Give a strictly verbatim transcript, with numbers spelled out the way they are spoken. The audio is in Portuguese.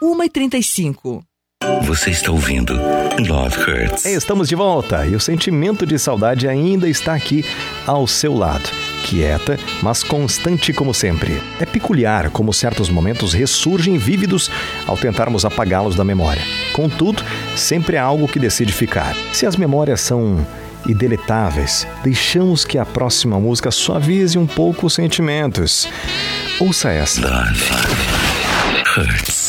uma e trinta e cinco. Você está ouvindo Love Hurts. Estamos de volta e o sentimento de saudade ainda está aqui ao seu lado. Quieta, mas constante como sempre. É peculiar como certos momentos ressurgem vívidos ao tentarmos apagá-los da memória. Contudo, sempre há algo que decide ficar. Se as memórias são indeletáveis, deixamos que a próxima música suavize um pouco os sentimentos. Ouça essa. Love Hurts.